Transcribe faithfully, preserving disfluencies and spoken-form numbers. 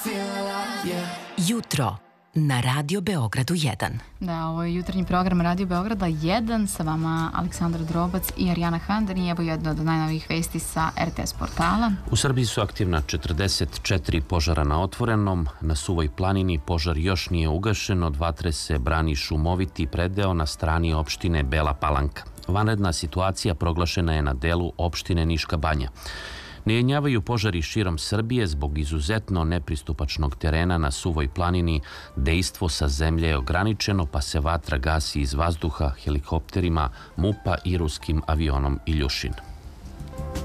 Jutro na Radio Beogradu jedan. Da, ovo je jutarnji program Radio Beograda jedan, sa vama Aleksandra Drobac i Arijana Handar i evo jedno od najnovijih vesti sa R T S portala. U Srbiji su aktivna četrdeset četiri požara na otvorenom, na Suvoj planini požar još nije ugašen, od vatre se brani šumoviti predeo na strani opštine Bela Palanka. Vanredna situacija proglašena je na delu opštine Niška Banja. Ne jenjavaju požari širom Srbije zbog izuzetno nepristupačnog terena na Suvoj planini. Dejstvo sa zemlje je ograničeno, pa se vatra gasi iz vazduha, helikopterima, MUP-a i ruskim avionom Iljušin.